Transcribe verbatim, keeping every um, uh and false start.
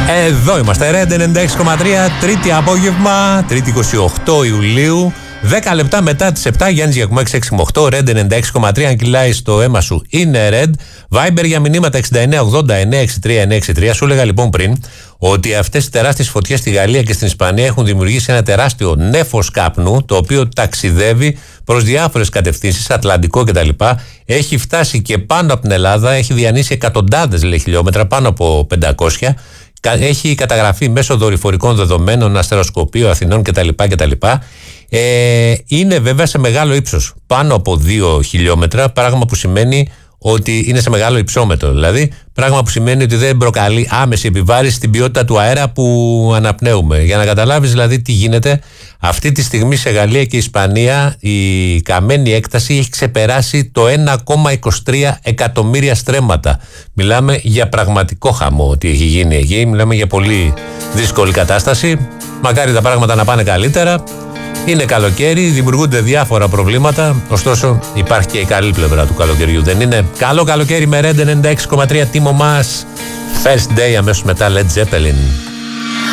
Εδώ είμαστε, Ρεντ ενενήντα έξι κόμμα τρία, τρίτη απόγευμα, τρίτη είκοσι οκτώ Ιουλίου, δέκα λεπτά μετά τις επτά, Γιάννης Γιακουμάκης έξι κόμμα οκτώ, Ρεντ ενενήντα έξι κόμμα τρία, αν κυλάει στο αίμα σου είναι Ρεντ. Viber για μηνύματα εξήντα εννέα ογδόντα εννέα είκοσι τρία εννέα είκοσι τρία. Σου έλεγα λοιπόν πριν ότι αυτές οι τεράστιες φωτιές στη Γαλλία και στην Ισπανία έχουν δημιουργήσει ένα τεράστιο νέφος καπνού, το οποίο ταξιδεύει προς διάφορες κατευθύνσεις, Ατλαντικό κτλ. Έχει φτάσει και πάνω από την Ελλάδα, έχει διανύσει εκατοντάδες λέει, χιλιόμετρα, πάνω από πεντακόσια. Έχει καταγραφεί μέσω δορυφορικών δεδομένων, αστεροσκοπείο Αθηνών κτλ. κτλ. Ε, είναι βέβαια σε μεγάλο ύψος, πάνω από δύο χιλιόμετρα, πράγμα που σημαίνει ότι είναι σε μεγάλο υψόμετρο. Δηλαδή, πράγμα που σημαίνει ότι δεν προκαλεί άμεση επιβάρηση στην ποιότητα του αέρα που αναπνέουμε. Για να καταλάβεις δηλαδή τι γίνεται, αυτή τη στιγμή σε Γαλλία και Ισπανία η καμένη έκταση έχει ξεπεράσει το ένα κόμμα είκοσι τρία εκατομμύρια στρέμματα. Μιλάμε για πραγματικό χαμό ότι έχει γίνει εκεί, μιλάμε για πολύ δύσκολη κατάσταση. Μακάρι τα πράγματα να πάνε καλύτερα. Είναι καλοκαίρι, δημιουργούνται διάφορα προβλήματα, ωστόσο υπάρχει και η καλή πλευρά του καλοκαιριού, δεν είναι? Καλό καλοκαίρι με Ρεντ ενενήντα έξι κόμμα τρία, Τίμο μας, First Day, αμέσως μετά Led Zeppelin.